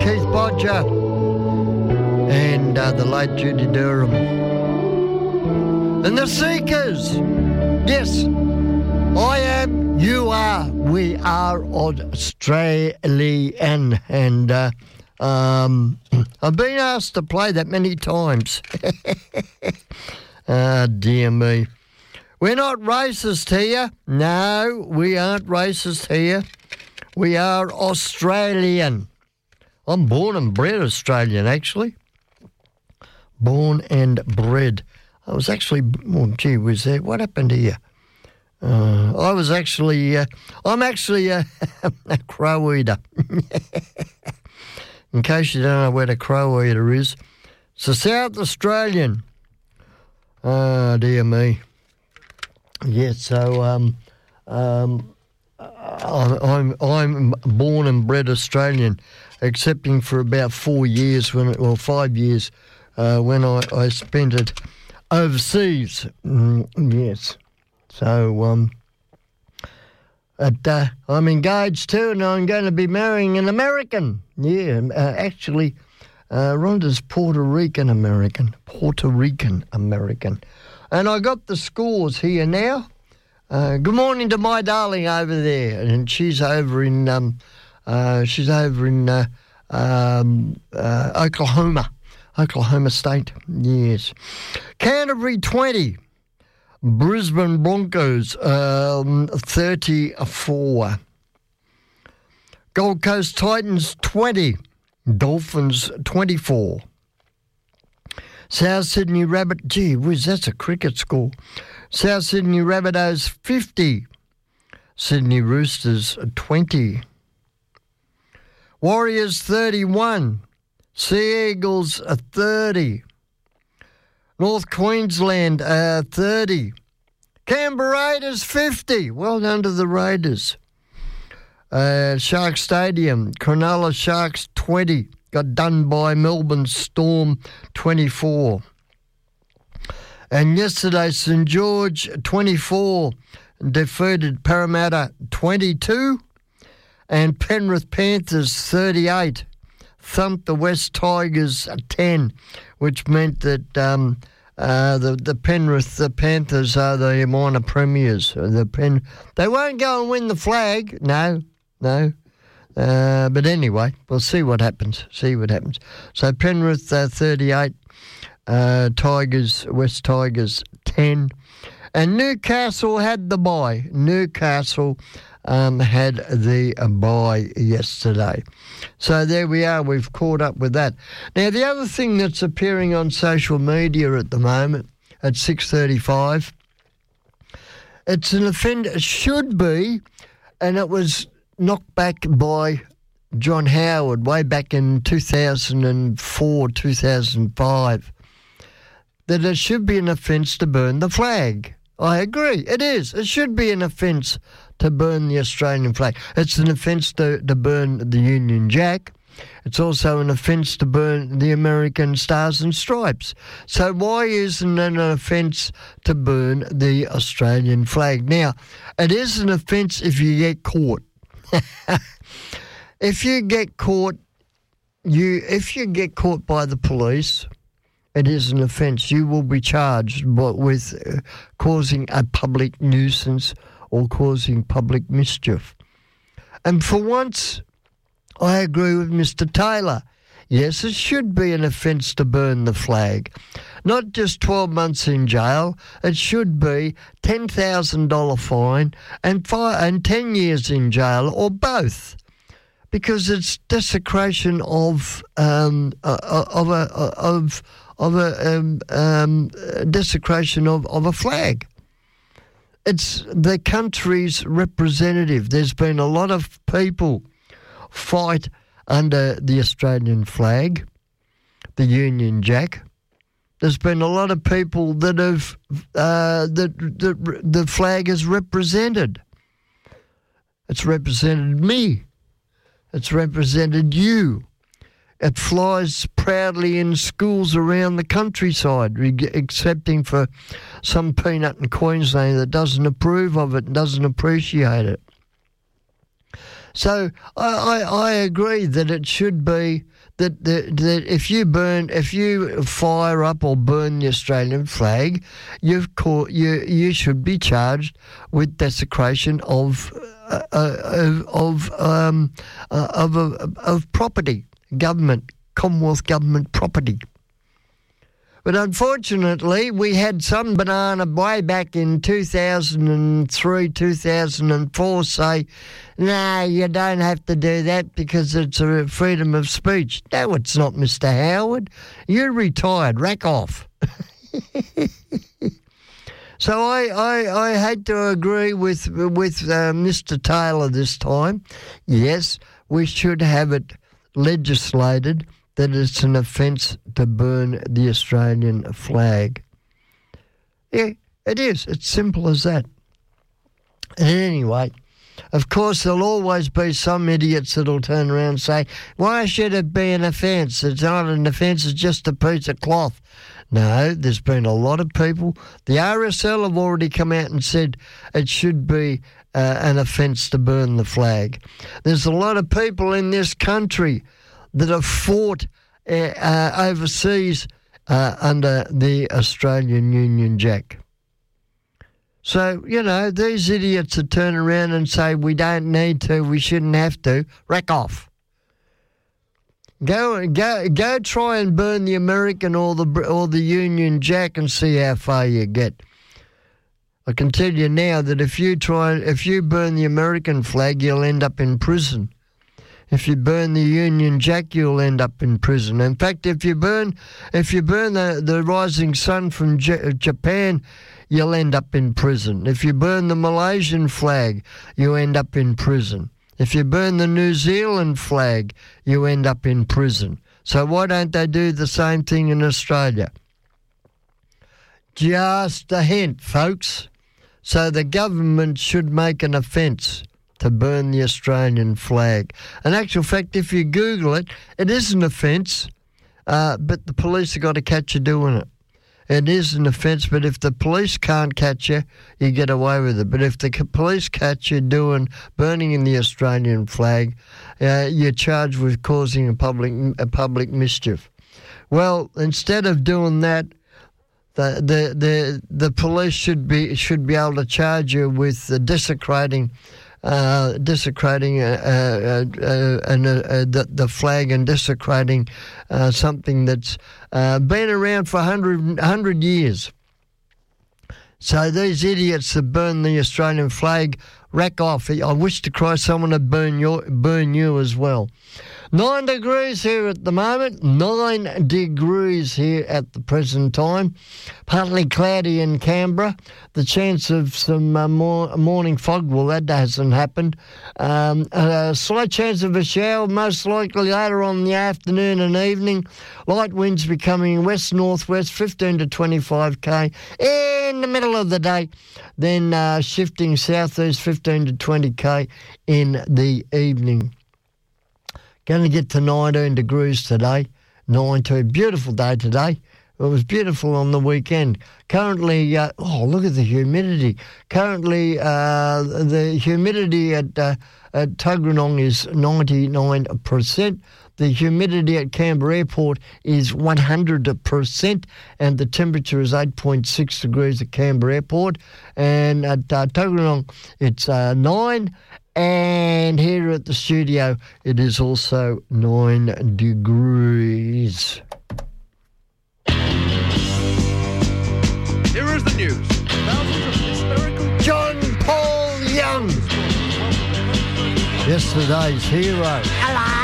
Keith Bodger and the late Judy Durham. And the Seekers. Yes, I am, you are, we are Australian. And I've been asked to play that many times. Ah, dear me. We're not racist here. No, we aren't racist here. We are Australian. I'm born and bred Australian, actually. Born and bred. I was actually, oh, gee whiz there. What happened here? I'm actually a crow eater. In case you don't know where the crow eater is, it's a South Australian. Oh, dear me. Yeah, so I'm born and bred Australian, excepting for about 4 years 5 years when I spent it overseas. Yes. So I'm engaged too, and I'm going to be marrying an American. Yeah, actually, Rhonda's Puerto Rican American. And I got the scores here now. Good morning to my darling over there, and she's over in Oklahoma State. Yes, Canterbury 20, Brisbane Broncos 34, Gold Coast Titans 20, Dolphins 24. South Sydney Rabbit, gee whiz, that's a cricket score. South Sydney Rabbitohs 50, Sydney Roosters 20. Warriors 31, Sea Eagles 30. North Queensland 30. Canberra Raiders 50, well done to the Raiders. Shark Stadium, Cronulla Sharks 20. Got done by Melbourne Storm 24. And yesterday, St George 24 defeated Parramatta 22. And Penrith Panthers 38 thumped the West Tigers 10, which meant that the Panthers are the minor premiers. They won't go and win the flag, no. But anyway, we'll see what happens. So Penrith 38, West Tigers 10. And Newcastle had the bye. Newcastle had the bye yesterday. So there we are. We've caught up with that. Now, the other thing that's appearing on social media at the moment at 6:35, it's an offence. It should be, and it was knocked back by John Howard way back in 2004, 2005, that it should be an offence to burn the flag. I agree. It is. It should be an offence to burn the Australian flag. It's an offence to burn the Union Jack. It's also an offence to burn the American Stars and Stripes. So why isn't it an offence to burn the Australian flag? Now, it is an offence if you get caught. If you get caught by the police, it is an offence. You will be charged with causing a public nuisance or causing public mischief. And for once, I agree with Mr. Taylor. Yes, it should be an offence to burn the flag. Not just 12 months in jail. It should be $10,000 fine and 10 years in jail, or both, because it's desecration of desecration of a flag. It's the country's representative. There's been a lot of people fight under the Australian flag, the Union Jack. There's been a lot of people that have the flag has represented. It's represented me. It's represented you. It flies proudly in schools around the countryside, excepting for some peanut in Queensland that doesn't approve of it and doesn't appreciate it. So I agree that it should be that if you fire up or burn the Australian flag, you should be charged with desecration of property, Commonwealth government property. But unfortunately, we had some banana way back in 2003, 2004 say, no, you don't have to do that because it's a freedom of speech. No, it's not, Mr. Howard. You're retired. Rack off. So I hate to agree with Mr. Taylor this time. Yes, we should have it legislated that it's an offence to burn the Australian flag. Yeah, it is. It's simple as that. And anyway, of course, there'll always be some idiots that'll turn around and say, why should it be an offence? It's not an offence, it's just a piece of cloth. No, there's been a lot of people. The RSL have already come out and said it should be an offence to burn the flag. There's a lot of people in this country that have fought overseas under the Australian Union Jack. So, these idiots that turn around and say we don't need to, we shouldn't have to, rack off. Go try and burn the American or the Union Jack and see how far you get. I can tell you now that if you burn the American flag, you'll end up in prison. If you burn the Union Jack, you'll end up in prison. In fact, if you burn the rising sun from Japan, you'll end up in prison. If you burn the Malaysian flag, you end up in prison. If you burn the New Zealand flag, you end up in prison. So why don't they do the same thing in Australia? Just a hint, folks. So the government should make an offence to burn the Australian flag. In actual fact, if you Google it, it is an offence, but the police have got to catch you doing it. It is an offence, but if the police can't catch you, you get away with it. But if the police catch you burning in the Australian flag, you're charged with causing a public mischief. Well, instead of doing that, the police should be able to charge you with desecrating the flag and desecrating something that's been around for 100 years. So these idiots that burn the Australian flag, rack off. I wish to Christ someone would burn you as well. 9 degrees here at the moment, 9 degrees here at the present time. Partly cloudy in Canberra. The chance of some morning fog, well, that hasn't happened. A slight chance of a shower, most likely later on in the afternoon and evening. Light winds becoming west-northwest, 15 to 25 k in the middle of the day. Then shifting southeast, 15 to 20 k in the evening. Going to get to 19 degrees today. 19, beautiful day today. It was beautiful on the weekend. Currently, look at the humidity. Currently, the humidity at Tuggeranong is 99%. The humidity at Canberra Airport is 100%, and the temperature is 8.6 degrees at Canberra Airport. And at Tuggeranong, it's 9. And here at the studio, it is also 9 degrees. Here is the news. Thousands of hysterical... John Paul Young, yesterday's hero. Hello.